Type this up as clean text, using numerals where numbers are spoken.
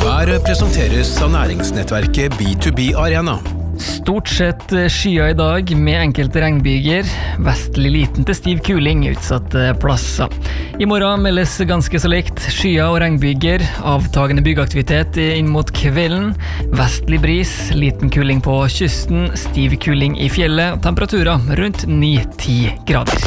Været presenteres av næringsnettverket B2B Arena. Stort sett skyer i dag med enkelte regnbyger. Vestlig liten til stiv kuling utsatte plasser. I morgen meldes ganske så likt skyer og regnbyger. Avtagende byggeaktivitet inn mot kvelden. Vestlig bris, liten kuling på kysten, stiv kuling i fjellet. Temperaturer rundt 9-10 grader.